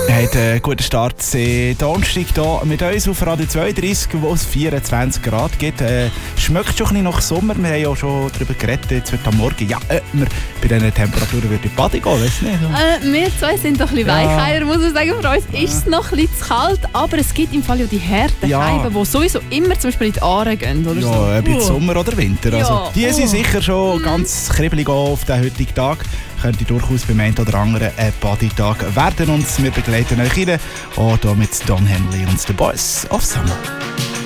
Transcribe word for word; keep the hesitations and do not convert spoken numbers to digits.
Wir haben einen guten Start Donnerstag hier mit uns auf Radio zweiunddreißig, wo es vierundzwanzig Grad gibt. Äh, schmeckt schon ein bisschen nach Sommer. Wir haben ja schon darüber geredet, jetzt wird am Morgen, ja, äh, wir bei diesen Temperaturen würde in die Bade gehen, weiss nicht? Äh, wir zwei sind doch ein bisschen Ja. Weicheier, muss man sagen. Für uns ist es noch ein bisschen zu kalt, aber es gibt im Fall ja die harten Ja. Scheiben, die sowieso immer zum Beispiel in die Aare gehen. Oder so. Ja, ob jetzt Oh. Sommer oder Winter. Also, Ja. die sind Oh. sicher schon ganz kribbelig auf den heutigen Tag. Könnte durchaus beim einen oder anderen ein Badetag werden. Und wir begleiten euch rein. Auch hier mit Don Henley und The Boys of Summer.